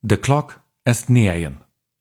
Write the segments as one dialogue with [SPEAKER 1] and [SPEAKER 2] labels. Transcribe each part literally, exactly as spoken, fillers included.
[SPEAKER 1] The clock ist nähern.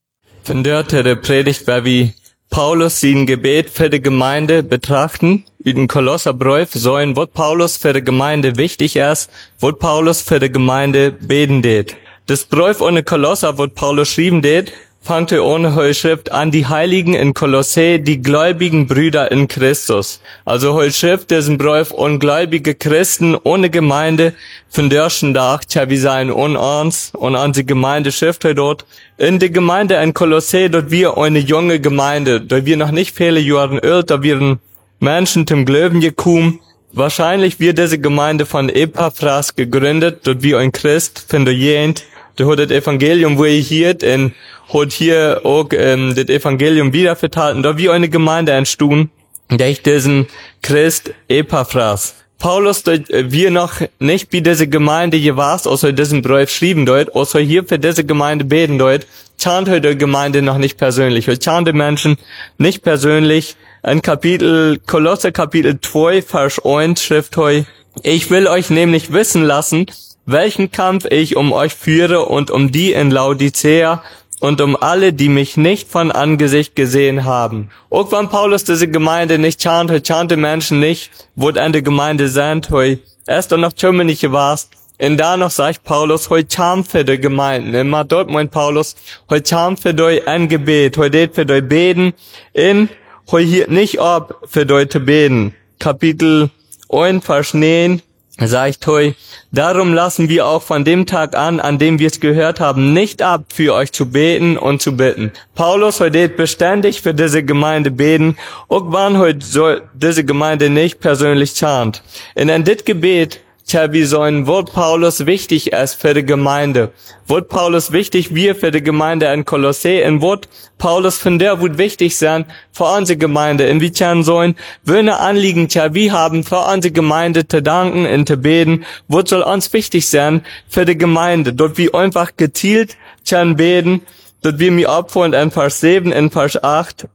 [SPEAKER 2] Von dort der Predigt, weil wir Paulus sein Gebet für die Gemeinde betrachten, in den Kolosserbrief, so ein Wort Paulus für die Gemeinde wichtig ist, Wort Paulus für die Gemeinde beten det. Das Brief ohne Kolosser, Wort Paulus schrieben det, fängt er ohne Heul Schrift an die Heiligen in Kolossä, die gläubigen Brüder in Christus. Also Heul Schrift, diesen Brief ungläubige Christen ohne Gemeinde, von dörschen Tag, tja, wie sein ohne uns, und an die Gemeinde schrift er dort. In der Gemeinde in Kolossä, dort wir eine junge Gemeinde, dort wir noch nicht viele Jahre alt, da wir Menschen zum Glauben gekommen. Wahrscheinlich wird diese Gemeinde von Epaphras gegründet, dort wir ein Christ, von der Jent, der hat das Evangelium, wo er hier, und hat hier auch ähm, das Evangelium wieder verteilt, und da wie eine Gemeinde entstanden, durch diesen Christ Epaphras. Paulus, dort, wir noch nicht wie diese Gemeinde hier warst, außer diesen Brief schrieben dort, außer hier für diese Gemeinde beten dort, chant heute die Gemeinde noch nicht persönlich, heute chant die Menschen nicht persönlich. Ein Kapitel, Kolosser Kapitel zwei, Vers eins, schrift heu, ich will euch nämlich wissen lassen, welchen Kampf ich um euch führe und um die in Laodicea und um alle, die mich nicht von Angesicht gesehen haben. Auch wenn Paulus diese Gemeinde nicht chant, heu chant die Menschen nicht, wo an der Gemeinde sind, heu erst dann noch Germany warst, und da noch sagt Paulus, heu chant für die Gemeinden. Immer dort meint Paulus, heu chant für die ein Gebet, heu det für die beten, in heu hier nicht ab für die zu beten. Kapitel eins, Vers neun, sagt heu, darum lassen wir auch von dem Tag an, an dem wir es gehört haben, nicht ab, für euch zu beten und zu bitten. Paulus heute beständig für diese Gemeinde beten, auch wann heute soll diese Gemeinde nicht persönlich chant. In ein dit Gebet, tja, wie so ein Wort Paulus wichtig ist für die Gemeinde. Wort Paulus wichtig wir für die Gemeinde in Kolossä, ein Wort Paulus von der wird wichtig sein für unsere Gemeinde. Inwiefern sollen wir eine Anliegen, tja, wie haben für unsere Gemeinde zu danken und zu beten, was soll uns wichtig sein für die Gemeinde. Dort wie einfach gezielt tja beten, dort wir mir abholen in Vers sieben, in Vers acht,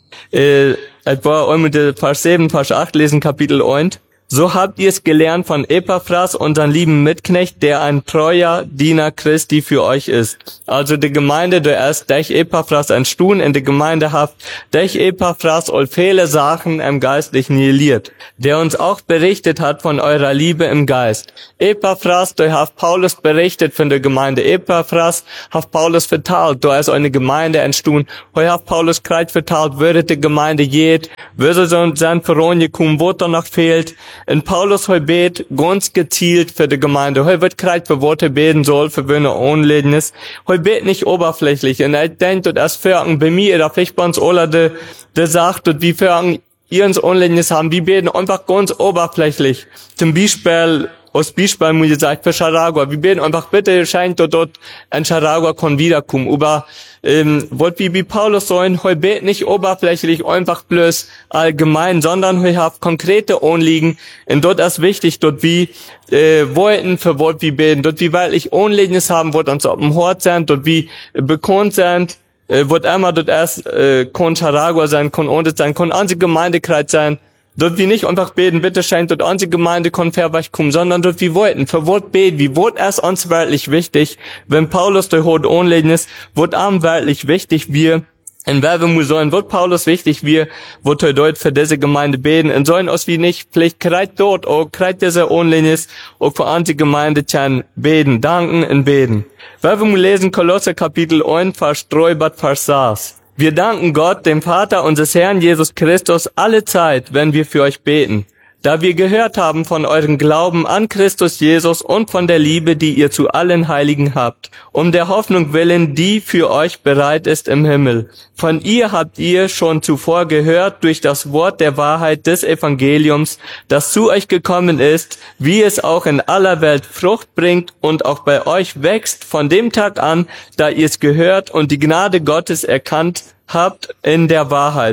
[SPEAKER 2] äh, etwa einmal Vers sieben, Vers acht lesen, Kapitel eins. So habt ihr es gelernt von Epaphras, unseren lieben Mitknecht, der ein treuer Diener Christi für euch ist. Also die Gemeinde, der erst durch Epaphras entstanden, in der Gemeinde habt durch Epaphras all viele Sachen im Geistlichen nihiliert, der uns auch berichtet hat von eurer Liebe im Geist. Epaphras, der hat Paulus berichtet von der Gemeinde. Epaphras hat Paulus verteilt, da ist eine Gemeinde entstanden. Heu hat Paulus kreit verteilt, würde die Gemeinde geht, würde so sein Veron gekommen, wo da noch fehlt. In Paulus heu bet ganz gezielt für die Gemeinde. Heu wird kreit für Worte beten soll, für Wöhne Ohnlednis. Heu bet nicht oberflächlich. Und ich denke, dass für bei mir, da vielleicht bei uns alle, de, de sagt, wie für ihr uns Ohnlednis haben, die beten einfach ganz oberflächlich. Zum Beispiel, aus Beispiel muss ich sagen, für Charagua. Wir beten einfach, bitte scheint dort, dort ein Charagua kann wiederkommen. Aber, ähm, wollt wie, wie Paulus sollen, heu bet nicht oberflächlich, einfach bloß allgemein, sondern heu habt konkrete Anliegen. Und dort ist wichtig, dort wie, äh, wollten für Wort wie beten, dort wie wirklich Ohnlegnis haben, wird uns auf dem Hort sein, dort wie äh, bekannt sind, äh, wird einmal dort erst, äh, kann Charagua sein, kann Ondet sein, kann unsere Gemeindekreis sein. Dort wie nicht einfach beten, bitte scheint dort unsere Gemeinde kann verweich kommen, sondern dort wie wollten, für Wort beten, wie Wort erst uns wirklich wichtig, wenn Paulus der Hort ohnlegen ist, wird am wirklich wichtig, wir, in Werbe sollen, wird Paulus wichtig, wir, wird er dort für diese Gemeinde beten, und sollen uns wie nicht, vielleicht kreit dort, auch kreit dieser ohnlegen ist, auch für unsere Gemeinde kann beten, danken und beten. Werbe lesen, Kolosser Kapitel eins, Vers drei, Vers sechs. Wir danken Gott, dem Vater unseres Herrn Jesus Christus, alle Zeit, wenn wir für euch beten, da wir gehört haben von eurem Glauben an Christus Jesus und von der Liebe, die ihr zu allen Heiligen habt, um der Hoffnung willen, die für euch bereit ist im Himmel. Von ihr habt ihr schon zuvor gehört durch das Wort der Wahrheit des Evangeliums, das zu euch gekommen ist, wie es auch in aller Welt Frucht bringt und auch bei euch wächst von dem Tag an, da ihr es gehört und die Gnade Gottes erkannt habt in der Wahrheit.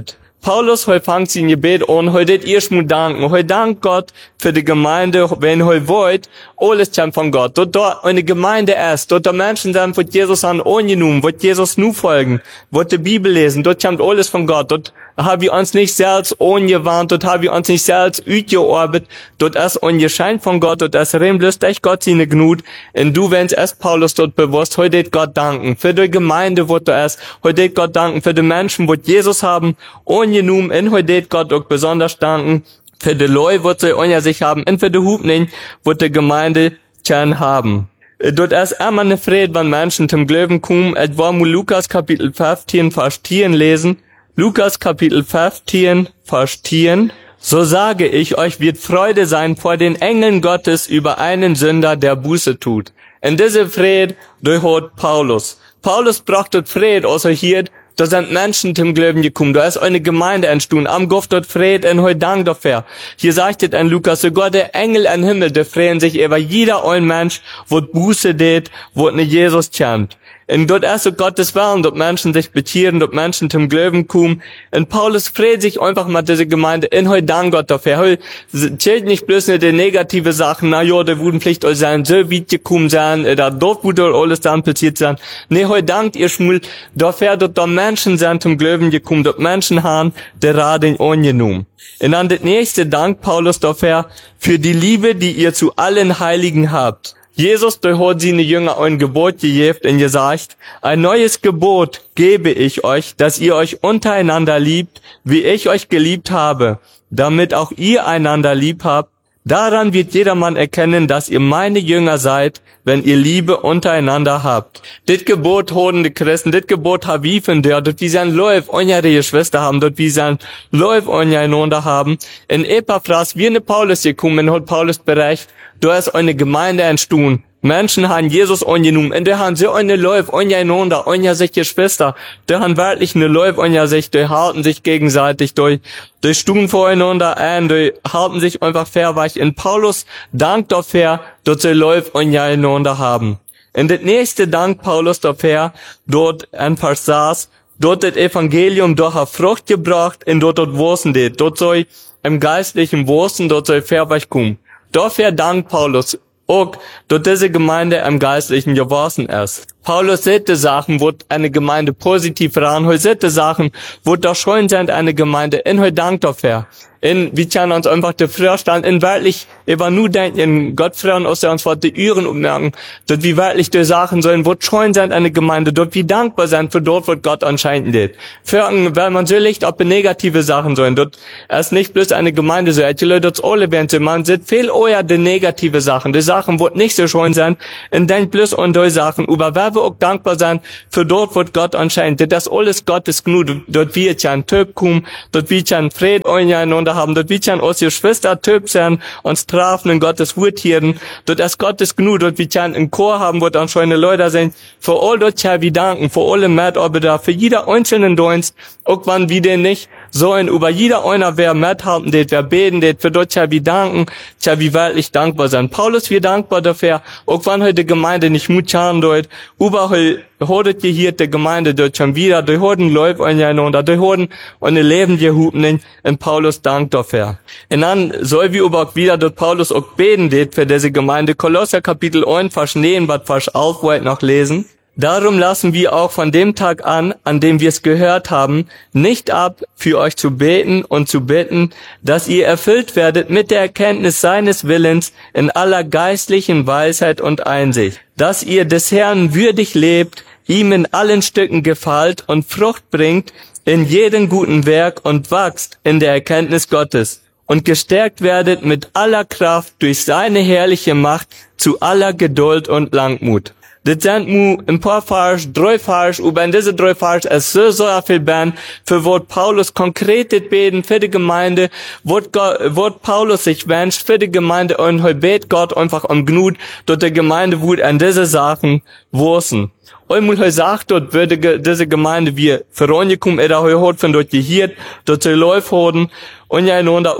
[SPEAKER 2] Paulus, heu fangt sie in Gebet an, heu det ihr schmu danken, heu dank Gott für die Gemeinde, wenn heu wollt, alles kommt von Gott. Dort dort eine Gemeinde ist, dort da Menschen sind, wo Jesus an angenommen, wo Jesus nu folgen, wo die Bibel lesen, dort kommt alles von Gott. Dort haben wir uns nicht selbst angewandt, dort haben wir uns nicht selbst utgearbeitet, dort ist ein Geschenk von Gott, dort ist rein bloß durch Gott seine Gnut. Und du, wenn's erst Paulus dort bewusst, heute Gott danken für die Gemeinde, wo du ist, heute Gott danken für die Menschen, wo Jesus haben, angenommen, und heute Gott auch besonders danken für die Leute, wo sie unter sich haben, und für die Hubning, wo die Gemeinde kann haben. Dort ist immer eine Freude, wenn Menschen zum Glauben kommen. Es war mal Lukas Kapitel fünfzehn, Vers zehn lesen. Lukas Kapitel fünfzehn, Vers zehn. So sage ich euch, wird Freude sein vor den Engeln Gottes über einen Sünder, der Buße tut. In diese Freude durch Paulus. Paulus brachte Freude, außer hier, da sind Menschen zum Glauben gekommen, da ist eine Gemeinde entstanden, am Gott dort Fried und heute Dank dafür. Hier sagt es an Lukas, sogar der Engel im Himmel, der freuen sich über jeder ein Mensch, wo Buße tät, wo ne Jesus kennt. Und dort ist so Gottes Willen, dort Menschen sich bekehren, dort Menschen zum Glauben kommen. Und Paulus freut sich einfach mal diese Gemeinde, in heute Dank Gott dafür. Heu zählt nicht bloß nicht die negative Sachen, na ja, da wurden vielleicht euch sein, so weit gekommen sein, da dort wurde alles dann passiert sein. Nee, heute dankt ihr Schmul, dafür dort da Menschen sind zum Glauben gekommen, dort Menschen haben, der Raden angenommen. Und dann das nächste Dank Paulus dafür, für die Liebe, die ihr zu allen Heiligen habt. Jesus, der hat seine Jünger ein Gebot gegeben und gesagt, ein neues Gebot gebe ich euch, dass ihr euch untereinander liebt, wie ich euch geliebt habe, damit auch ihr einander lieb habt. Daran wird jedermann erkennen, dass ihr meine Jünger seid, wenn ihr Liebe untereinander habt. Dit Gebot hoden die Christen, dit Gebot habifen der, dort wie sein Läuf eure Geschwister haben, dort wie sein Läuf einander haben. In Epaphras, wie eine Paulus gekommen, hat Paulus berecht, da ist eine Gemeinde entstanden. Menschen haben Jesus angenommen, und die haben so eine Läuf einander, eure sich Geschwister. Die haben wirklich eine Läuf einander sich, die halten sich gegenseitig durch, die stehen voreinander ein, die halten sich einfach fairweich. Und Paulus dankt dafür, dass sie Läuf einander haben. Und das nächste Dank Paulus dafür, dort ein Vers saß, dort das Evangelium durch eine Frucht gebracht, und dort dort wursen die, dort soll im geistlichen Wursen, dort soll fairweich kommen. Dafür dankt Paulus auch, dass diese Gemeinde im Geistlichen gewachsen ist. Paulus sieht die Sachen, wo eine Gemeinde positiv ran, heute sieht die Sachen, wo doch schon sind eine Gemeinde, in heute dankt dafür. In, wir können uns einfach der Vorstand, in wirklich, über nur denken, in Gott freuen, aus der uns vor die Üren ummerken, dort wie wirklich die Sachen sollen, wo schon sind eine Gemeinde, dort wie dankbar sind für dort, wo Gott anscheinend lädt. Für, weil man so liegt, ob negative Sachen sollen, dort ist nicht bloß eine Gemeinde so, die Leute dort alle werden, man sieht viel eher die negative Sachen, die Sachen, wo nicht so schön sind, und denkt bloß an die Sachen, über wer wir auch dankbar sein für dort, wo Gott anscheinend, das alles Gottes genug, dort wie ich ein Typ kommen, dort wie ich ein Fried einander haben, dort wie kann aus ihr Schwester Typ sein, uns trafen in Gottes Wort hören, dort ist Gottes genug, dort wie kann ein Chor haben, wo dann schon Leute sind, für all dort kann wir danken, für alle Mitarbeiter, für jeder einzelnen Dienst, auch wenn wir den nicht sollen, über jeder einer, wer mithalten det, wer beten det, für dort kann wir danken, kann wir wirklich dankbar sein. Paulus, wir dankbar dafür, auch wenn heute die Gemeinde nicht Mut haben dort, überall hodet ihr hier die Gemeinde dort schon wieder, die hoden läuft einander, die hoden eine Leben gehupen, und Paulus dankt dafür. Und dann soll wir aber auch wieder dort Paulus auch beten det für diese Gemeinde. Kolosser Kapitel eins, Vers neun, was Vers elf wollt noch lesen. Darum lassen wir auch von dem Tag an, an dem wir es gehört haben, nicht ab, für euch zu beten und zu bitten, dass ihr erfüllt werdet mit der Erkenntnis seines Willens in aller geistlichen Weisheit und Einsicht, dass ihr des Herrn würdig lebt, ihm in allen Stücken gefällt und Frucht bringt in jedem guten Werk und wachst in der Erkenntnis Gottes und gestärkt werdet mit aller Kraft durch seine herrliche Macht zu aller Geduld und Langmut. Das sind mu ein paar Vers, drei Vers, über in diese drei Vers es so, so viel ben, für Wort Paulus konkretet beten für die Gemeinde, Wort, Wort Paulus sich wünscht für die Gemeinde und heute bet Gott einfach um Gnut, dort der Gemeinde wut an diese Sachen wursen. Einmal heu sagt, dort würde diese Gemeinde wie vorangekommen, er heu hat von dort gehiert, dort sie läuft hoden, und ja, nun da über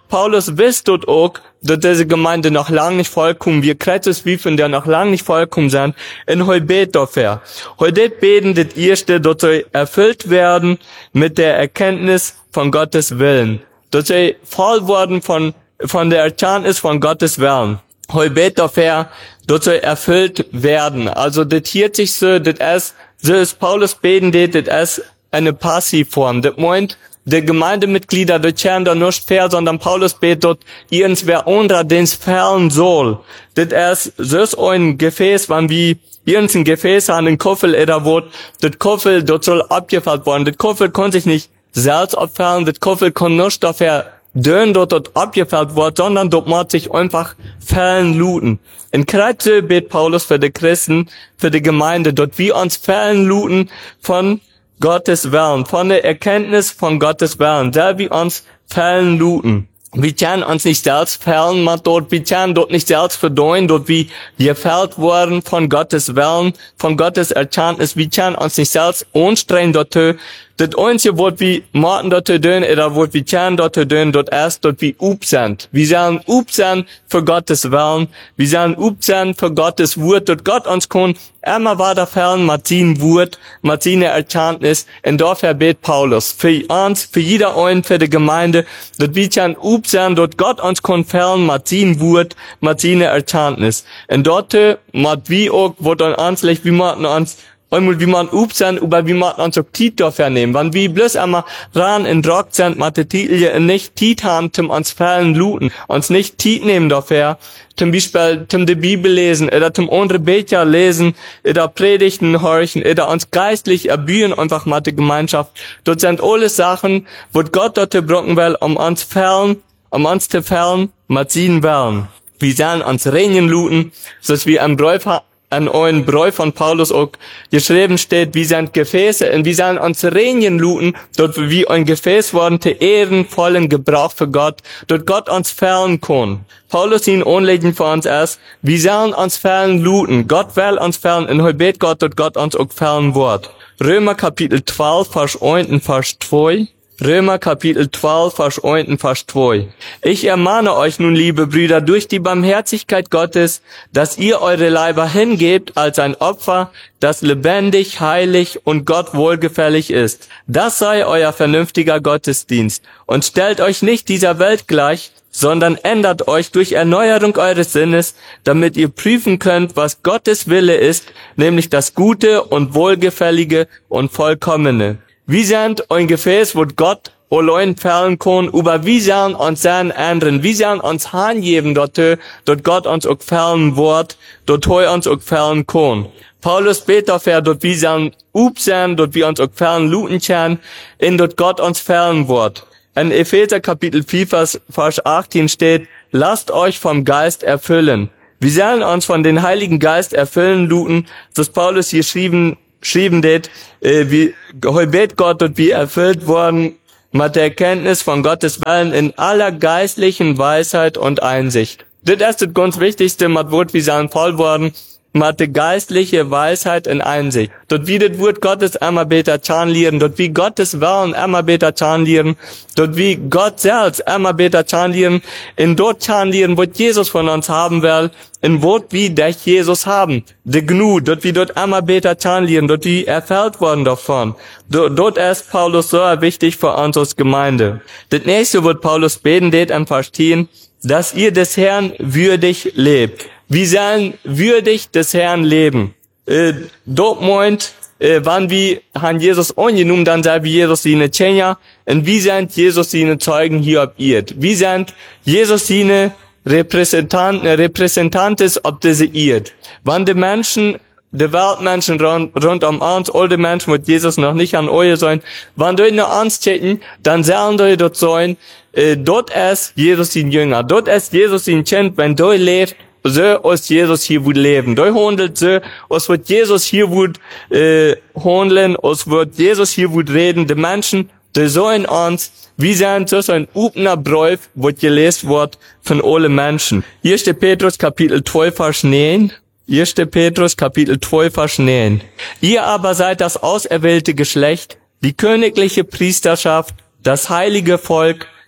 [SPEAKER 2] Paulus wisst dort auch, dass diese Gemeinde noch lang nicht vollkommen, wir Kreuz wie von der noch lang nicht vollkommen sind, in heu bet dafür. Heute beten das erste, dass sie erfüllt werden mit der Erkenntnis von Gottes Willen. Dass sie voll worden von, von der Erkenntnis von Gottes Willen. Heu bet dafür, dass sie erfüllt werden. Also das hier sich so, das ist, so ist Paulus beten, das ist eine Passivform. Das meint, die Gemeindemitglieder, die können da nicht fair, sondern Paulus betet dort, irgendwer unter den's fallen soll. Das ist so ein Gefäß, wenn wir irgendein Gefäß an den Kofel oder wird, das Kofel, dort soll abgefallen werden. Das Kofel kann sich nicht selbst abfallen, das Kofel kann nicht dafür dön dort dort abgefallen werden, sondern dort muss sich einfach fallen looten. In Kreuz betet Paulus für die Christen, für die Gemeinde, dort wir uns fallen looten von Gottes Willen, von der Erkenntnis von Gottes Willen, der wir uns fallen looten. Wir können uns nicht selbst fallen, man dort, wir können dort nicht selbst verdeuen, dort wir gefällt worden von Gottes Willen, von Gottes Erkenntnis, wir können uns nicht selbst anstrengen dort. Das einzige, was wir machen dort tun, oder was wir können dort tun, dort ist, dort wir up sind. Wir sollen up sein für Gottes Willen, wir sollen up sein für Gottes Wort, dort Gott uns kann immer weiter fern mit seinem Wort, mit seiner Erkenntnis, und dafür betet Paulus, für uns, für jeder einen, für die Gemeinde, dort wir können up sein, dort Gott uns kann fern mit seinem Wort, mit seiner Erkenntnis. Und dort, mit wir auch, was an uns liegt, wir machen uns einmal wie man up sind, aber wie man uns auch Tiet dafür nehmen. Wenn wir bloß einmal ran in Rock sind, mit der Titel nicht Tiet haben, zum uns fallen looten, uns nicht Tiet nehmen dafür, zum Beispiel zum die Bibel lesen, oder zum andere Becher lesen, oder Predigten horchen, oder uns geistlich erbühen, einfach mit der Gemeinschaft. Dort sind alle Sachen, wo Gott dort brauchen will, um uns fern, um uns zu fern, mit seinen Willen. Wir sollen uns reinigen looten, so dass wir ein Bräuf haben, an euren Bräu von Paulus auch geschrieben steht, wie sind Gefäße, und wie sollen uns reinigen looten, dort wie ein Gefäß worden, zu ehrenvollen Gebrauch für Gott, dort Gott uns fern kann. Paulus ihn anlegen für uns erst, wie sollen uns fern looten, Gott will uns fern, und heute bet Gott, dort Gott uns auch fern wird. Römer Kapitel zwölf, Vers eins und Vers zwei. Römer Kapitel zwölf, Vers eins und Vers zwei. Ich ermahne euch nun, liebe Brüder, durch die Barmherzigkeit Gottes, dass ihr eure Leiber hingebt als ein Opfer, das lebendig, heilig und Gott wohlgefällig ist. Das sei euer vernünftiger Gottesdienst. Und stellt euch nicht dieser Welt gleich, sondern ändert euch durch Erneuerung eures Sinnes, damit ihr prüfen könnt, was Gottes Wille ist, nämlich das Gute und Wohlgefällige und Vollkommene. Wir sind ein Gefäß, wo Gott allein fallen kann, aber wir sollen uns sein ändern. Wir sollen uns hingeben dort, dort Gott uns auch fallen wird, dort er uns auch fallen kann. Paulus betet dafür, dort wir sollen up sein, dort wir uns auch fallen looten können, in dort Gott uns fallen wird. In Epheser Kapitel vier, Vers achtzehn steht, lasst euch vom Geist erfüllen. Wir sollen uns von den Heiligen Geist erfüllen looten, das Paulus hier schrieben, schrieben det, äh, wie bet Gott und wie erfüllt worden mit der Erkenntnis von Gottes Willen in aller geistlichen Weisheit und Einsicht. Das ist das ganz Wichtigste, mit Wort wie sein voll worden, mit der geistliche Weisheit und Einsicht. Dort wie das Wort Gottes immer besser chanlieren, dort wie Gottes Willen immer besser chanlieren, dort wie Gott selbst immer besser chanlieren, in dort chanlieren, was Jesus von uns haben will, in Wort wie der Jesus haben. De Gnu, dort wie dort immer besser chanlieren, dort wie erfüllt worden davon. Dort, dort ist Paulus so wichtig für uns als Gemeinde. Das nächste wird Paulus beten, det am Verstehen, dass ihr des Herrn würdig lebt. Wir sollen würdig des Herrn leben. Äh, dort meint, äh, wann wir haben Jesus angenommen, dann sei wie Jesus seine Tschenja, und wir sind Jesus seine Zeugen hier auf Erd. Wir sind Jesus seine Repräsentanten, Repräsentantes auf diese Erd. Wenn die Menschen, die Weltmenschen rund, rund um uns, all die Menschen, mit Jesus noch nicht an euch sein, wenn die nach uns checken, dann sollen die dort sein, äh, dort ist Jesus sein Jünger, dort ist Jesus sein Kind, wenn du lebt, so als Jesus hier wohl leben. Da handelt so, als wird Jesus hier wohl äh, handeln, als wird Jesus hier wohl reden. Die Menschen, die sollen uns, wir sind so ein offener Brief, was gelesen wird von allen Menschen. erster Petrus Kapitel zwölf, Vers neun. erster Petrus Kapitel zwölf, Vers neun. Ihr aber seid das auserwählte Geschlecht, die königliche Priesterschaft, das heilige Volk,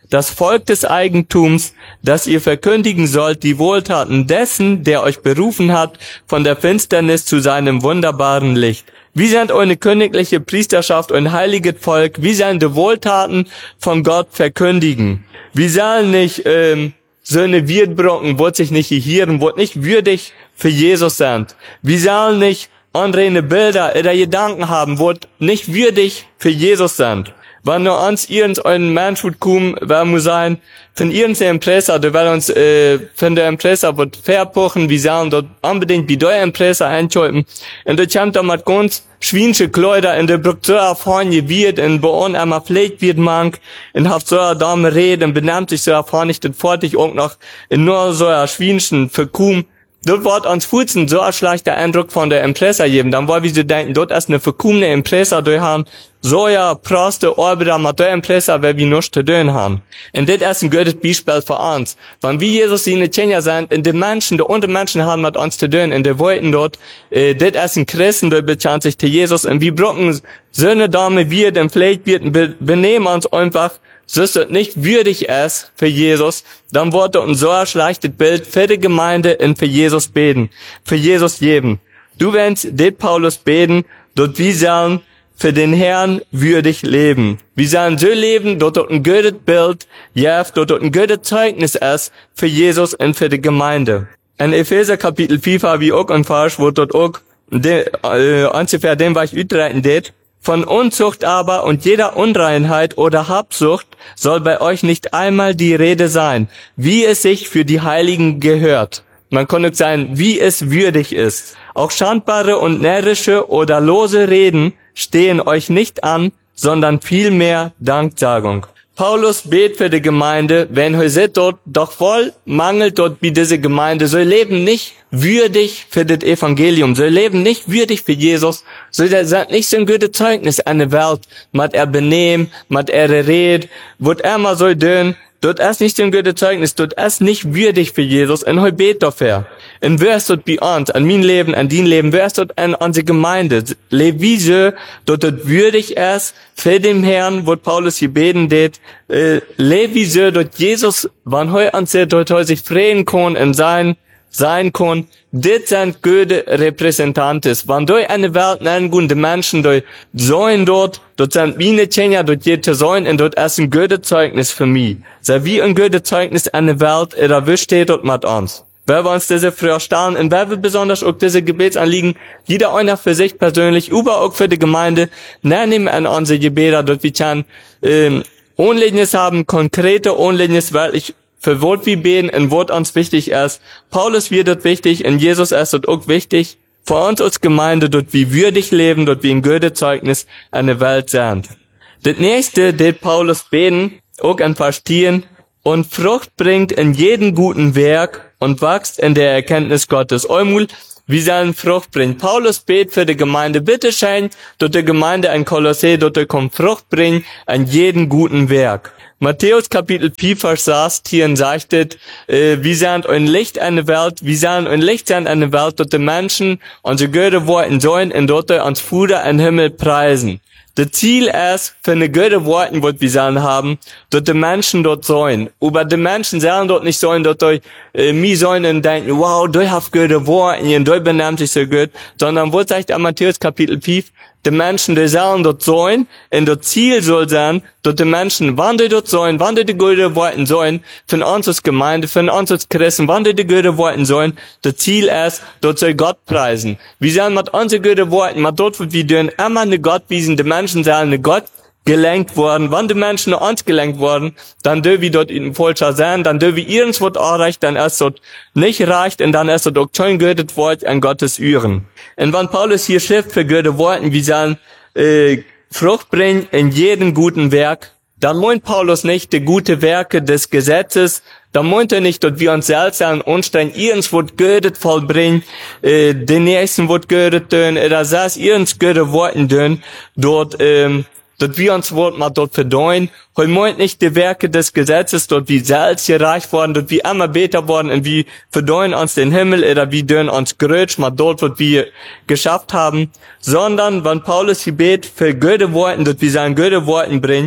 [SPEAKER 2] das Volk des Eigentums, dass ihr verkündigen sollt die Wohltaten dessen, der euch berufen hat, von der Finsternis zu seinem wunderbaren Licht. Wie sind eure königliche Priesterschaft und heiliges Volk, wie sollen die Wohltaten von Gott verkündigen? Wie sollen nicht ähm, Söhne Wirtbrocken, wo sich nicht hieren, wo nicht würdig für Jesus sind? Wie sollen nicht andere Bilder oder Gedanken haben, wo nicht würdig für Jesus sind? Wenn nur uns irgendein Mensch wird kommen, wer muss sein, von irgendeinem Impressor, der will uns, äh, von der Impressor wird verpuchen, wir sollen dort unbedingt bei der Impressor einschalten. Und dort kommt da mit ganz schwienische Kleider, in der Brücke so erfahren wird, in Boon einmal pflegt wird man, und hat so eine Dame reden, und benimmt sich so erfahren, nicht den fertig auch noch in nur so einer schwienischen Verkum. Dort wird uns Futzen so ein schlechter Eindruck von der Impressor geben. Dann wollen wir so denken, dort ist eine verkommene Impressor, die haben so ja proste Arbeiter mit der Impressor, weil wir nichts zu tun haben. Und das ist ein gutes Beispiel für uns. Wenn wir Jesus in der Tschenja sind, und die Menschen, die unter Menschen haben mit uns zu tun, und die wollten dort, äh, das ist ein Christen, die bekannt sich zu Jesus, und wir brauchen so eine Dame, wir, den vielleicht wir benehmen uns einfach, so ist es nicht würdig ist für Jesus, dann wird uns so ein schlechtes Bild für die Gemeinde und für Jesus beten, für Jesus geben. Du willst det Paulus beten, dort wir sollen für den Herrn würdig leben. Wir sollen so leben, dort dort ein gutes Bild, ja, dort dort ein gutes Zeugnis ist für Jesus und für die Gemeinde. In Epheser Kapitel vier habe ich auch ein Vers, wo dort auch, de, äh, ungefähr dem, was ich utreiten det, von Unzucht aber und jeder Unreinheit oder Habsucht soll bei euch nicht einmal die Rede sein, wie es sich für die Heiligen gehört. Man kann auch sagen, wie es würdig ist. Auch schandbare und närrische oder lose Reden stehen euch nicht an, sondern vielmehr Danksagung. Paulus bet für die Gemeinde, wenn heute dort doch voll mangelt dort wie diese Gemeinde, so leben nicht würdig für das Evangelium, so leben nicht würdig für Jesus, so sind nicht so ein gutes Zeugnis an der Welt, mit er benehmen, mit er red, wird er mal so dünn, dort ist nicht so ein gutes Zeugnis, dort ist nicht würdig für Jesus, und heute bet dafür. Und wer ist dort bei uns, an mein Leben, an dein Leben, wer ist dort an unsere Gemeinde, leb wie so, dort dort würdig ist, für den Herrn, wo Paulus gebeten det, äh, leb wie so, dort Jesus, wann heu uns dort heu sich freuen kann, und sein, sein kann, dit sind gute Repräsentanten. Wenn du eine Welt nennen gute Menschen, die sollen dort, dort sind meine Tschenja, dort geht zu sein, und dort ist ein gutes Zeugnis für mich. So wie ein gutes Zeugnis an der Welt, da wie steht dort mit uns. Wer wir uns diese früher stellen, und wer wir besonders auch diese Gebetsanliegen, jeder einer für sich persönlich, aber auch für die Gemeinde, nehmen an unsere Gebete, dort wir kann, ähm, Unliches haben, konkrete Unliches, weil ich für Wort wie beten, und Wort uns wichtig ist. Paulus wird dort wichtig, und Jesus ist dort auch wichtig. Für uns als Gemeinde, dort wie würdig leben, dort wie ein gutes Zeugnis an der Welt sind. Das nächste, das Paulus beten, auch an Verstehen, und Frucht bringt in jedem guten Werk und wächst in der Erkenntnis Gottes. Eumul, wie sollen Frucht bringen? Paulus bet für die Gemeinde, bitte scheint, dort die Gemeinde ein Kolossä, dort kommt Frucht bringen an jedem guten Werk. Matthäus Kapitel vier, Vers sechzehn sagt, äh, wie sind ein Licht an der Welt, wie sollen ein Licht sein an der Welt, dort die Menschen unsere Götter wollen sollen, und dort uns Fuder im Himmel preisen. Das Ziel ist, für eine gute Worte, was wir sollen haben, dort die Menschen dort sollen. Aber die Menschen sollen dort nicht sollen, dort äh, mir sollen und denken, wow, du hast gute Worte, und du benimmt sich so gut, sondern wo sagt in Matthäus Kapitel vier, die Menschen, die sollen dort sollen, und das Ziel soll sein, dort die Menschen, wann die dort sollen, wann die die gute Worte sollen, von uns als Gemeinde, von uns als Christen, wann die die gute Worte sollen, das Ziel ist, dort soll Gott preisen. Wir sollen mit unseren guten Worten, mit dort, wo wir tun, immer eine Gott wiesen, die Menschen sollen eine Gott gelenkt worden. Wenn die Menschen nach uns gelenkt worden, dann dürfen wir dort in falscher sein, dann dürfen wir irgendwo erreicht, dann ist dort nicht reicht, und dann ist dort auch schon gutes Wort an Gottes Üren. Und wenn Paulus hier schrift für gute Worte, wir sollen äh, Frucht bringen in jedem guten Werk, dann meint Paulus nicht die gute Werke des Gesetzes, dann meint er nicht, dass wir uns selbst an Umständen irgendwo Gutes vollbringen, äh, den nächsten wird Gutes tun, oder das irgend gute Worte tun, dort, ähm, dort wir uns Wort mal dort verdeuen, heute meint nicht die Werke des Gesetzes, dort wie selbst gereicht worden, dort wie immer besser worden, und wie verdeuen uns den Himmel, oder wie dön uns grötsch, mal dort, was wir geschafft haben, sondern, wenn Paulus die Bet für gute Worten, dort wie seine gute Worten bringt,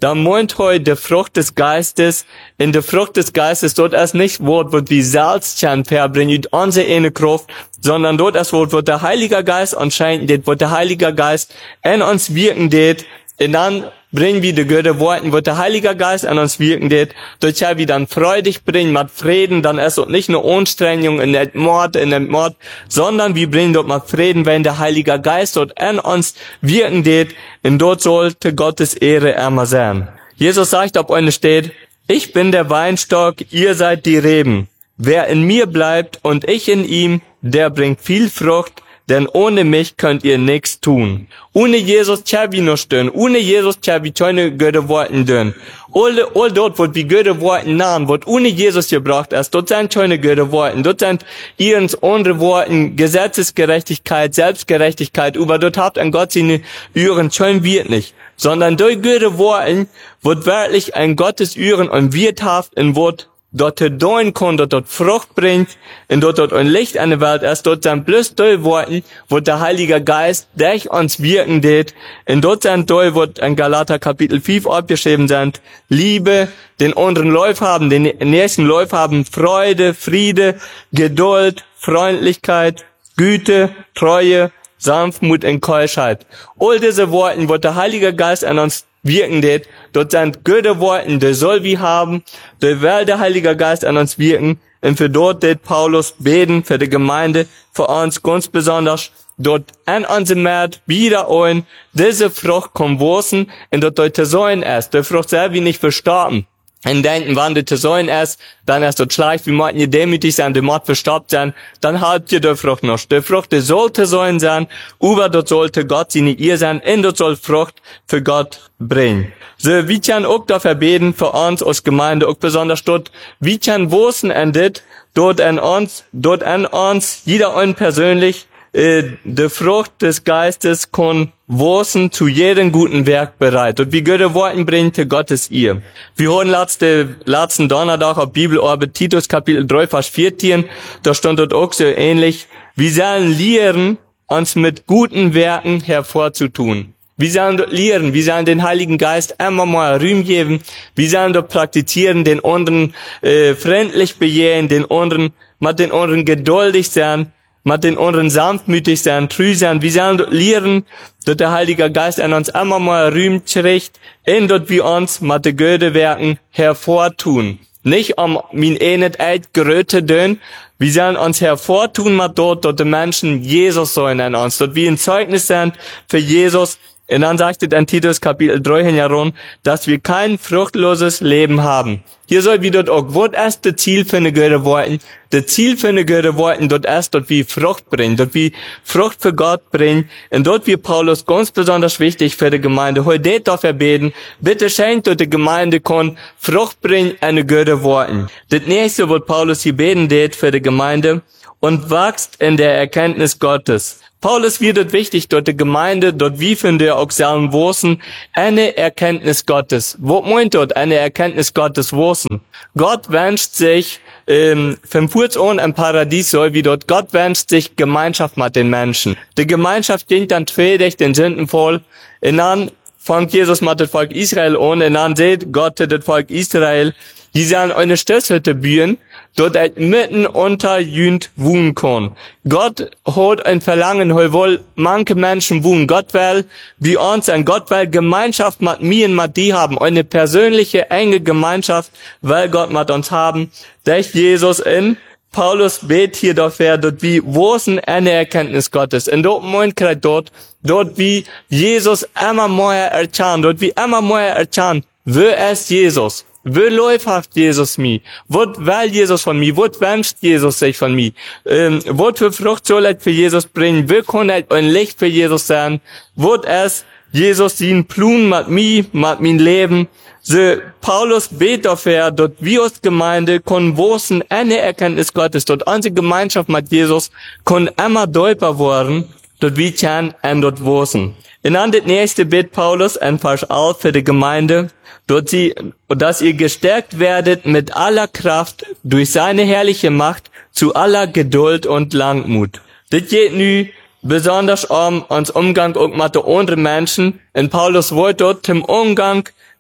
[SPEAKER 2] da meint heute die Frucht des Geistes, in der Frucht des Geistes, dort ist nicht Wort, wird wie Salz verbringen, unsere eine Kraft, sondern dort das Wort, wird der Heilige Geist anscheinend, det, wird der Heilige Geist in uns wirken, det, und dann bringen wir die gute Worte, wird der Heilige Geist an uns wirken, det, dort ja wir dann freudig bringen, mit Frieden, dann ist es nicht nur Anstrengung, in der Mord, in der Mord, sondern wir bringen dort mit Frieden, wenn der Heilige Geist dort an uns wirken, det, und dort sollte Gottes Ehre immer sein. Jesus sagt, ob eine steht, ich bin der Weinstock, ihr seid die Reben. Wer in mir bleibt und ich in ihm, der bringt viel Frucht, denn ohne mich könnt ihr nichts tun. Ohne Jesus tja wir noch stehen, ohne Jesus tja wir keine gute Worte tun. All, all dort, wo wir gute Worte nahen, wird ohne Jesus gebracht ist, dort sind keine gute Worte, dort sind ihrens andere Worte, Gesetzesgerechtigkeit, Selbstgerechtigkeit, aber dort habt ein Gott seine Üren schon wird nicht, sondern durch gute Worte wird wirklich ein Gottes Üren und wirthaft in Wort dort dein kann, dort dort Frucht bringt, und dort dort ein Licht an der Welt ist, dort sind bloß die Worte, wo der Heilige Geist durch uns wirken wird, und dort sind die, wo in Galater Kapitel fünf abgeschrieben sind, Liebe, den anderen Lauf haben, den nächsten Lauf haben, Freude, Friede, Geduld, Freundlichkeit, Güte, Treue, Sanftmut und Keuschheit. All diese Worte, wo der Heilige Geist an uns wirken det, dort sind gute Worte, die soll wir haben, die will der Heilige Geist an uns wirken, und für dort det Paulus beten, für die Gemeinde, für uns ganz besonders, dort an unserem Markt wieder ein, diese Frucht kommt wachsen, und dort dort zu sein ist, die Frucht selber nicht verstorben. Und denken, wann die zu sein ist, dann ist dort schlecht, wie möchten ihr demütig sein, die Mord verstoppt sein, dann habt ihr die Frucht noch. Die Frucht, die sollte sein sein, aber dort sollte Gott sie nicht ihr sein, und dort soll Frucht für Gott bringen. So, wir können auch dafür beten, für uns als Gemeinde, auch besonders dort, wir können wissen, und dit, dort an uns, dort an uns, jeder ein persönlich, äh, die Frucht des Geistes kann wissen, zu jedem guten Werk bereit. Und wie gute Worte bringt Gottes ihr. Wir hören letzte, letzten Donnerstag auf Bibelarbeit Titus Kapitel drei, Vers vierzehn, da stand dort auch so ähnlich, wir sollen lehren, uns mit guten Werken hervorzutun. Wir sollen dort lehren, wir sollen den Heiligen Geist immer mal Rühm geben, wir sollen dort praktizieren, den anderen äh, freundlich bejehen, den anderen, mit den anderen geduldig sein, mit den anderen sanftmütig sein, treu sein. Wir sollen dort lehren, dass der Heilige Geist an uns immer mal rühmt, schricht, und dort wir uns mit den guten Werken hervortun. Nicht um min enet eit geröte dön, wir sollen uns hervortun mit dort, dort die Menschen Jesus sollen an uns, dort wir ein Zeugnis sind für Jesus. Und dann sagt es in Titus Kapitel drei herum, dass wir kein fruchtloses Leben haben. Hier soll wieder auch, was ist das Ziel für eine gute Worte? Das Ziel für eine gute Worte, dort ist, dort wir Frucht bringen, dort wir Frucht für Gott bringen. Und dort wir Paulus ganz besonders wichtig für die Gemeinde. Heute dafür beten, bitte schenkt dort die Gemeinde kann Frucht bringen, eine gute Worte. Das nächste, was Paulus hier beten wird für die Gemeinde, und wächst in der Erkenntnis Gottes. Paulus wird dort wichtig, dort die Gemeinde, dort wie von der auch selben Wosen, eine Erkenntnis Gottes. Wo meint dort eine Erkenntnis Gottes Wosen? Gott wünscht sich, ähm, vom Furz an im Paradies soll wie dort, Gott wünscht sich Gemeinschaft mit den Menschen. Die Gemeinschaft ging dann schwierig, den Sündenfall, und dann fängt Jesus mit dem Volk Israel an, und dann seht Gott das Volk Israel, die sollen eine Stößhütte bauen, dort er mitten unter Jünd wohnen kann. Gott hat ein Verlangen, wohl manche Menschen wohnen. Gott will, wie uns, ein Gott will Gemeinschaft mit mir und mit dir haben. Eine persönliche, enge Gemeinschaft will Gott mit uns haben. Durch Jesus in Paulus bet hier dafür, dort wie wosen eine Erkenntnis Gottes. Und dort meint dort, dort wie Jesus immer mehr erkannt, dort wie immer mehr erkannt, wer ist Jesus? Wo läuft Jesus mir? Was will Jesus von mir? Was wünscht Jesus sich von mir? Ähm, was für Frucht soll er für Jesus bringen? Wo kann er ein Licht für Jesus sein? Was ist Jesus den Plan mit mir, mit meinem Leben? So, Paulus betet dafür, dort wir als Gemeinde können wissen, eine Erkenntnis Gottes, dort unsere Gemeinschaft mit Jesus kann immer deutlicher werden, dort wir können ihm dort wissen. Und dann das nächste Bet Paulus, ein Vers elf für die Gemeinde, dort sie, dass ihr gestärkt werdet mit aller Kraft durch seine herrliche Macht zu aller Geduld und Langmut. Das geht nu besonders um uns Umgang auch mit den anderen Menschen. Und Paulus wollte dort im Umgang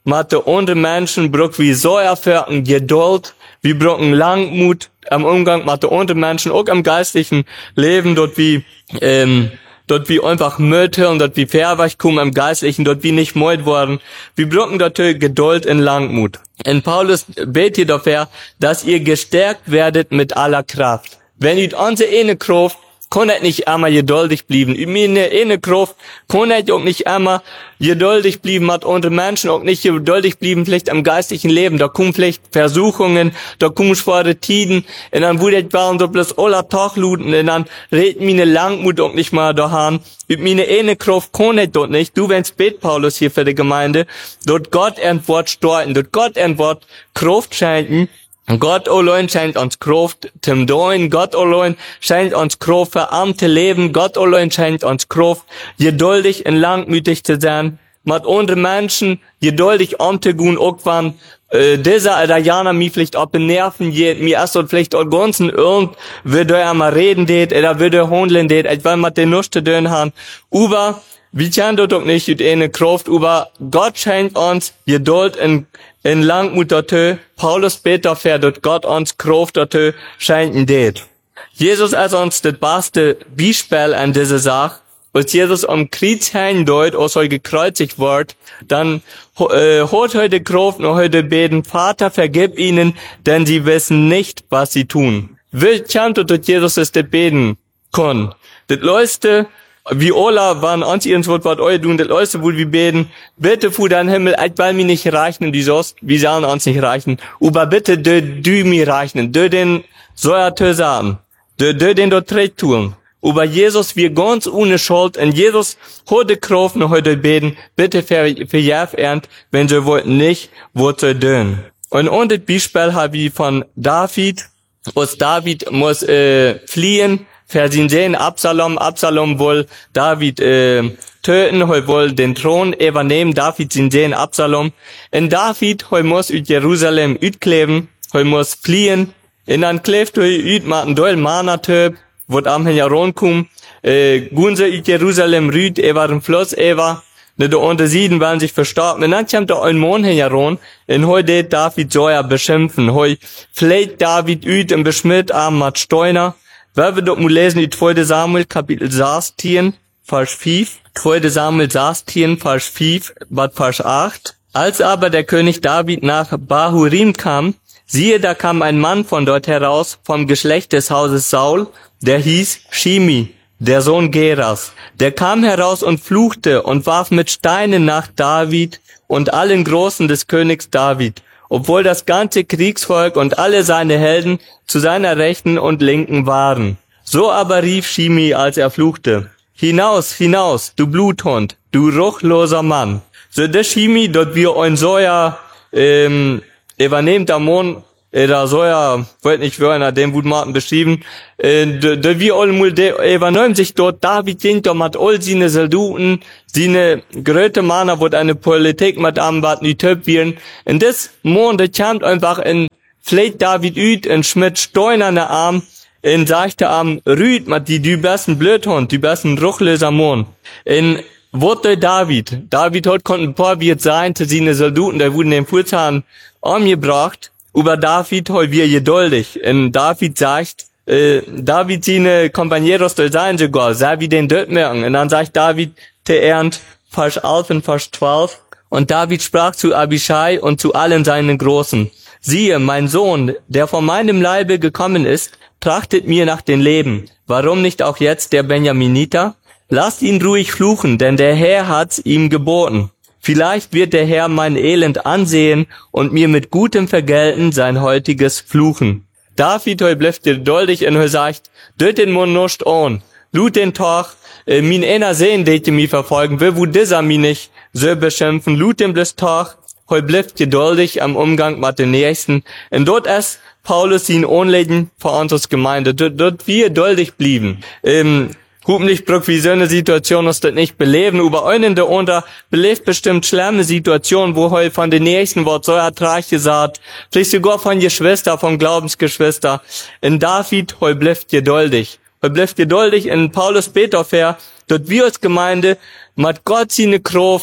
[SPEAKER 2] mit den anderen Menschen brauchen wir so erfahren Geduld, wir brauchen Langmut am Umgang mit den anderen Menschen, auch im geistlichen Leben, dort wie, ähm, dort wie einfach Mütter und dort wie Verweich kommen im Geistlichen, dort wie nicht müde worden. Wir brauchen natürlich Geduld und Langmut. Und Paulus betet dafür, dass ihr gestärkt werdet mit aller Kraft. Wenn ihr unsere eine Kraft, kann ich nicht immer geduldig bleiben. In meine eine Kraft kann ich auch nicht immer geduldig bleiben mit anderen Menschen, auch nicht geduldig bleiben vielleicht im geistlichen Leben. Da kommen vielleicht Versuchungen, da kommen schwere Tiden, und dann würde ich waren, da bloß aller Tag luden, und dann redet meine Langmut auch nicht mal daheim. Mit meine eine Kraft kann ich dort nicht. Du, wenn's bet, Paulus, hier für die Gemeinde, dort Gott ein Wort steuern, dort Gott ein Wort Kraft schenken. Gott allein schenkt uns Kraft zum Doin, Gott allein schenkt uns Kraft für amte Leben, Gott allein schenkt uns Kraft, geduldig und langmütig zu sein, mit anderen Menschen geduldig umzugehen, auch wenn äh, dieser oder jener mich vielleicht auf den Nerven geht, mir erst und vielleicht auch ganzen irgend, würde er mal reden det, oder würde handeln det, ich will mit den Nuste dön haben, aber wir kennen dort auch nicht mit eine Kraft, aber Gott schenkt uns Geduld und in Langmut dazu. Paulus betet dafür, dass Gott uns Kraft dazu schenken det. Jesus ist uns das beste Beispiel an dieser Sache. Als Jesus am Kreuz hängen dort, als er gekreuzigt wird, dann äh, hat heute Kraft und heute beten, Vater, vergib ihnen, denn sie wissen nicht, was sie tun. Will kennt, dass Jesus es das beten kann. Das Leute, wie Ola waren uns ihren Wort, was euch tun, das Leute, wo wir beten, bitte fu dein Himmel, ich will mir nicht reichen, die sonst, wir sollen uns nicht reichen, aber bitte, du, du mir reichen, du den soll er sagen, du, du den dort recht tun. Aber Jesus, wir ganz ohne Schuld, und Jesus heute Kraft noch heute beten, bitte verjäf ernt, wenn sie wollten nicht, wo zu tun. Und und das Beispiel habe ich von David, als David muss äh, fliehen, für sein Sohn Absalom, Absalom will David äh, töten, er will den Thron übernehmen, David sein Sohn Absalom. Und David, er muss aus Jerusalem utkleben, er muss fliehen, und dann klebt er ut mit einem doll Mana-Typ, wird am Jaron kommen, äh, gehen sie aus Jerusalem rüt, über den Fluss, über, ne, da unter Sieden werden sich verstorben, und dann kommt da ein Mann Jaron, und heute David soll er beschimpfen, heu vielleicht David ut und beschmiert am mit Steuner. Weil wir dort mal lesen, in zweiter Samuel, Kapitel sechzehn, Vers fünf, zweiter Samuel sechzehn, Vers fünf, bis Vers acht. Als aber der König David nach Bahurim kam, siehe, da kam ein Mann von dort heraus, vom Geschlecht des Hauses Saul, der hieß Shimi, der Sohn Geras. Der kam heraus und fluchte und warf mit Steinen nach David und allen Großen des Königs David, obwohl das ganze Kriegsvolk und alle seine Helden zu seiner Rechten und Linken waren. So aber rief Shimi, als er fluchte, hinaus, hinaus, du Bluthund, du ruchloser Mann. So der Shimi, dort wir ein soja, ähm, übernehmt am Mond, da soja, wollt nicht hören, dem wurde Martin beschrieben, äh, da wir allmul, der übernehmen sich dort, David ging da mit all seine Soldaten, seine gröte Männer, wird eine Politik mit am, was nicht töp werden. Und das Mond, der kam einfach in, vielleicht David üt, in Schmidt Steun an der Arm, in sagte am Rüd, mit die, die besten Blödhund, die besten Ruchlöser Mond. In, wurde David, David hat konnte ein paar wird sein, zu seine Soldaten, der wurden den Furzahn umgebracht, über David heu wir geduldig. Und David sagt, äh, David seine Compañeros soll sein sogar, sei wie den dort merken. Und dann sagt David, der Ernt, Vers elf und Vers zwölf. Und David sprach zu Abishai und zu allen seinen Großen, siehe, mein Sohn, der von meinem Leibe gekommen ist, trachtet mir nach dem Leben. Warum nicht auch jetzt der Benjaminiter? Lasst ihn ruhig fluchen, denn der Herr hat's ihm geboten. Vielleicht wird der Herr mein Elend ansehen und mir mit Gutem vergelten sein heutiges Fluchen. David heu bleibt geduldig und heu sagt, döt den Mund nicht an, lut den Tag, äh, min einer sehen, dete mi verfolgen will, wo dieser mi nicht so beschimpfen, lut den bloß Tag, heu bleibt geduldig am Umgang mit den Nächsten. Und dort ist Paulus ihn anlegen vor uns Gemeinde, dort, dort wir geduldig blieben. Ähm, Hoffentlich braucht wie so eine Situation uns das nicht beleben, über einen der unter belebt bestimmt schlimme Situation, wo heu von den Nächsten Wort so ertrag gesagt, vielleicht sogar von Geschwister, von Glaubensgeschwister. In David heu bleibt geduldig. Heu bleibt geduldig, in Paulus betet dafür, dort wir als Gemeinde mit Gott seine Kraft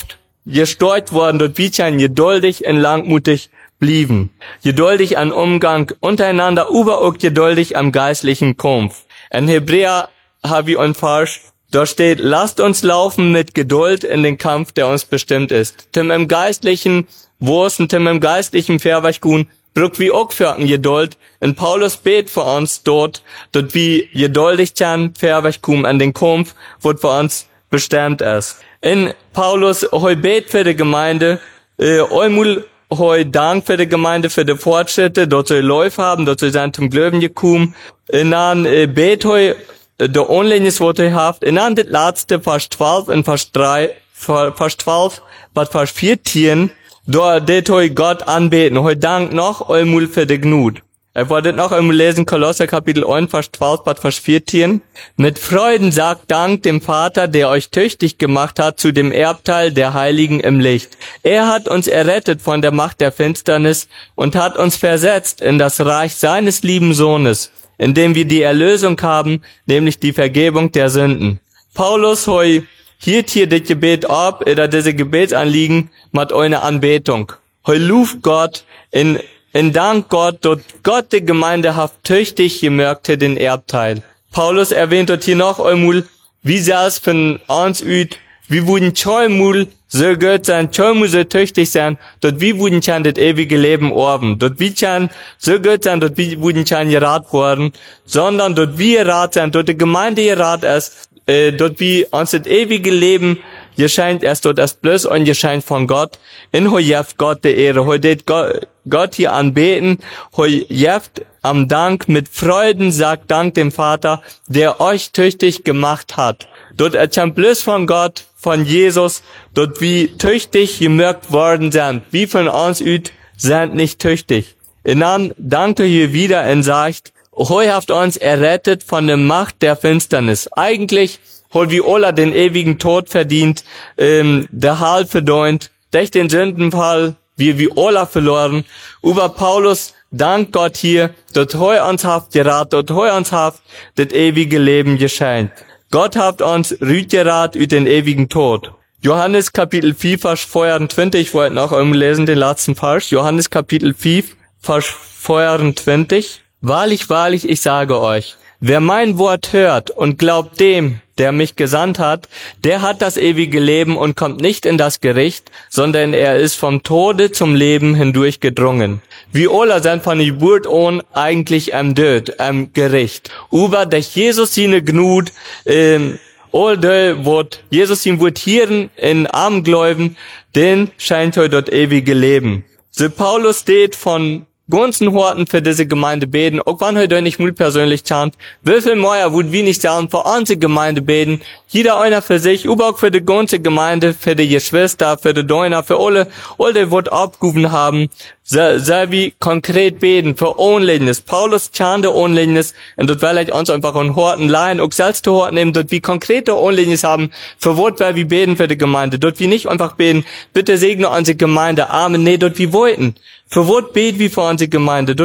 [SPEAKER 2] gesteuert worden, dort wie chan geduldig und langmutig blieben. Geduldig an Umgang untereinander, aber auch geduldig am geistlichen Kampf. In Hebräer habe ich ein Vers, da steht, lasst uns laufen mit Geduld in den Kampf, der uns bestimmt ist. Tim im geistlichen Wursen, Tim im geistlichen Verweichgun, brück wie auch für Geduld. Und Paulus bet für uns dort, dort wie geduldig chan Verweichgun an den Kampf, wo für uns bestimmt ist. In Paulus heu bet für die Gemeinde, äh, eumul heu Dank für die Gemeinde, für die Fortschritte, dort soll Läufe haben, dort soll sein zum Glauben gekommen. Und dann äh, bet heu der Onlinjes, was ihr habt, und dann das letzte, Vers zwölf und Vers drei, Vers zwölf, was Vers vierzehn, da det heu Gott anbeten, heu Dank noch eumul für die Gnut. Ich wollte noch einmal lesen, Kolosser Kapitel eins, Vers zwölf, bis Vers vierzehn. Mit Freuden sagt Dank dem Vater, der euch tüchtig gemacht hat zu dem Erbteil der Heiligen im Licht. Er hat uns errettet von der Macht der Finsternis und hat uns versetzt in das Reich seines lieben Sohnes, in dem wir die Erlösung haben, nämlich die Vergebung der Sünden. Paulus heu hielt hier das Gebet ab, oder diese Gebetsanliegen mit einer Anbetung. Heu luft Gott in In Dank Gott, dort Gott die Gemeinde haft tüchtig gemerkt den Erbteil. Paulus erwähnt dort hier noch einmal, wie sehr es von uns üt, wie wurden Schäumul so gut sein, Schäumul so tüchtig sein, dort wie wurden schon das ewige Leben orben, dort wie schon so gut sein, dort wie wurden schon gerat worden, sondern dort wie gerat sein, dort die Gemeinde gerat ist, äh, dort wie uns das ewige Leben gescheint erst dort erst bloß und gescheint von Gott, in heu jeft Gott die Ehre, heu det Gott, Gott hier anbeten, heu jeft am Dank mit Freuden sagt Dank dem Vater, der euch tüchtig gemacht hat. Dort erscheint bloß von Gott, von Jesus, dort wie tüchtig gemerkt worden sind, wie von uns üt, sind nicht tüchtig. Und dann dankt er hier wieder und sagt, heu haft uns errettet von der Macht der Finsternis. Eigentlich hol wie Ola den ewigen Tod verdient, ähm, der Hall verdient, durch den Sündenfall, wie wie Ola verloren. Über Paulus dank Gott hier, dort heu uns haft gerat, dort heu uns haft das ewige Leben geschenkt. Gott haft uns rüt gerat über den ewigen Tod. Johannes Kapitel vier, Vers vierundzwanzig, ich wollte noch einmal lesen, den letzten Vers. Johannes Kapitel vier, Vers vierundzwanzig. Wahrlich, wahrlich, ich sage euch, wer mein Wort hört und glaubt dem, der mich gesandt hat, der hat das ewige Leben und kommt nicht in das Gericht, sondern er ist vom Tode zum Leben hindurch gedrungen. Wie Ola sind von Geburt an eigentlich am Död, am Gericht. Über der Jesus seine Gnut, ähm, all de, wot Jesus ihn wird hieren in armen Gläuben, den scheint heute dort ewige Leben. So Paulus steht von ganzen Horten für diese Gemeinde beten, auch wenn heute nicht mut persönlich chant, wie viel mehr wird wir nicht sagen, für unsere Gemeinde beten, jeder einer für sich, aber auch für die ganze Gemeinde, für die Geschwister, für die Deuner, für alle, alle wird abgerufen haben, soll so wie konkret beten, für Ohnlichnis. Paulus chante Ohnlichnis, und dort will ich uns einfach an Horten leihen, auch selbst zu Horten nehmen, dort wie konkrete Ohnlichnis haben, für Wort will wir beten für die Gemeinde, dort wie nicht einfach beten, bitte segne unsere Gemeinde, Amen, nee, dort wie wollten. Für Wort beten wie für unsere Gemeinde.